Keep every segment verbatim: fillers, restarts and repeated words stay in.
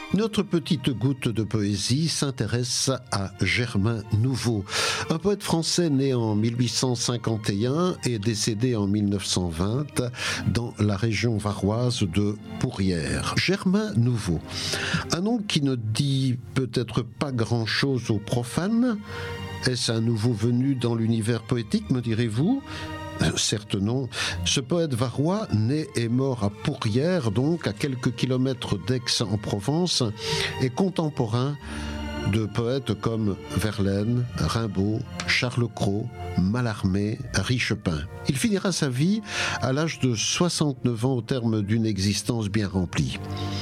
Notre petite goutte de poésie s'intéresse à Germain Nouveau, un poète français né en mille huit cent cinquante et un et décédé en mille neuf cent vingt dans la région varoise de Pourrières. Germain Nouveau, un nom qui ne dit peut-être pas grand-chose aux profanes. Est-ce un nouveau venu dans l'univers poétique, me direz-vous ? Certes non. Ce poète varois, né et mort à Pourrières, donc à quelques kilomètres d'Aix-en-Provence, est contemporain de poètes comme Verlaine, Rimbaud, Charles Cros, Mallarmé, Richepin. Il finira sa vie à l'âge de soixante-neuf ans au terme d'une existence bien remplie.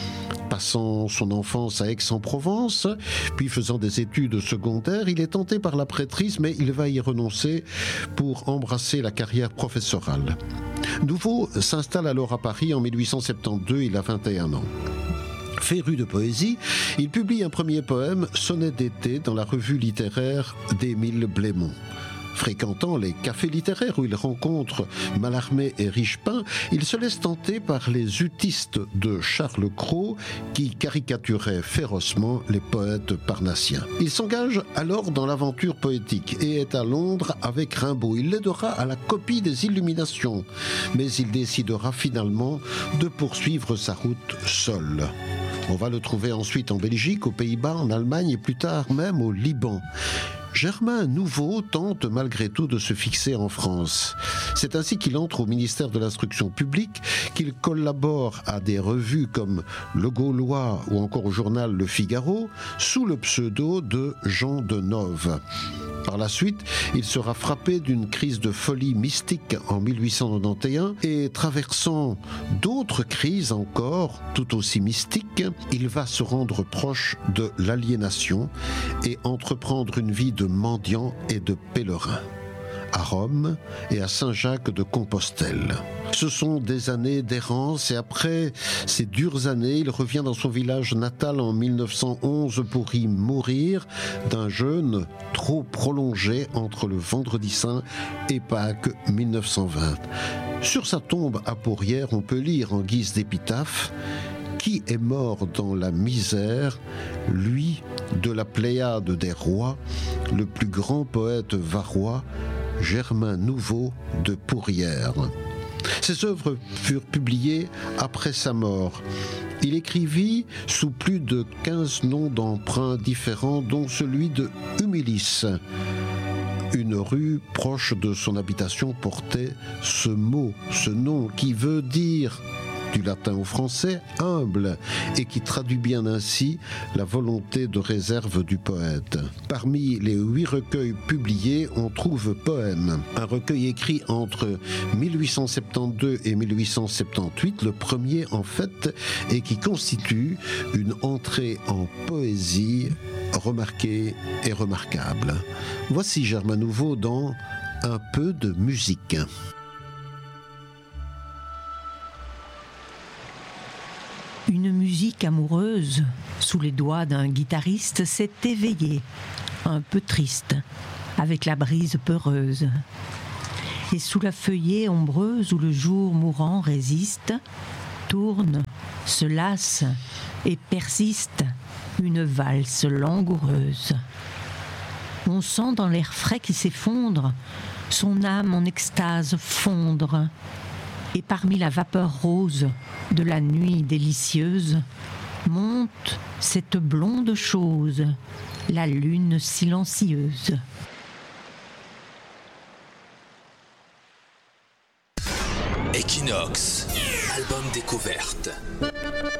Passant son enfance à Aix-en-Provence, puis faisant des études secondaires, il est tenté par la prêtrise, mais il va y renoncer pour embrasser la carrière professorale. Nouveau s'installe alors à Paris en mille huit cent soixante-douze, il a vingt et un ans. Féru de poésie, il publie un premier poème, Sonnet d'été, dans la revue littéraire d'Émile Blémont. Fréquentant les cafés littéraires où il rencontre Mallarmé et Richepin, il se laisse tenter par les utistes de Charles Cros qui caricaturaient férocement les poètes parnassiens. Il s'engage alors dans l'aventure poétique et est à Londres avec Rimbaud. Il l'aidera à la copie des Illuminations, mais il décidera finalement de poursuivre sa route seul. On va le trouver ensuite en Belgique, aux Pays-Bas, en Allemagne et plus tard même au Liban. Germain Nouveau tente malgré tout de se fixer en France. C'est ainsi qu'il entre au ministère de l'Instruction publique, qu'il collabore à des revues comme Le Gaulois ou encore au journal Le Figaro, sous le pseudo de Jean Deneuve. Par la suite, il sera frappé d'une crise de folie mystique en mille huit cent quatre-vingt-onze et traversant d'autres crises encore, tout aussi mystiques, il va se rendre proche de l'aliénation et entreprendre une vie de mendiant et de pèlerin à Rome et à Saint-Jacques-de-Compostelle. Ce sont des années d'errance et après ces dures années, il revient dans son village natal en mille neuf cent onze pour y mourir d'un jeûne trop prolongé entre le Vendredi Saint et Pâques mille neuf cent vingt. Sur sa tombe à Pourrières, on peut lire en guise d'épitaphe: qui est mort dans la misère, lui, de la pléiade des rois, le plus grand poète varois, Germain Nouveau de Pourrières. Ses œuvres furent publiées après sa mort. Il écrivit sous plus de quinze noms d'emprunt différents, dont celui de Humilis. Une rue proche de son habitation portait ce mot, ce nom qui veut dire, du latin au français, humble, et qui traduit bien ainsi la volonté de réserve du poète. Parmi les huit recueils publiés, on trouve Poèmes, un recueil écrit entre mille huit cent soixante-douze et mille huit cent soixante-dix-huit, le premier en fait, et qui constitue une entrée en poésie remarquée et remarquable. Voici Germain Nouveau dans Un peu de musique. Une musique amoureuse, sous les doigts d'un guitariste, s'est éveillée, un peu triste, avec la brise peureuse. Et sous la feuillée ombreuse où le jour mourant résiste, tourne, se lasse et persiste une valse langoureuse. On sent dans l'air frais qui s'effondre son âme en extase fondre. Et parmi la vapeur rose de la nuit délicieuse, monte cette blonde chose, la lune silencieuse. Equinox, album découverte.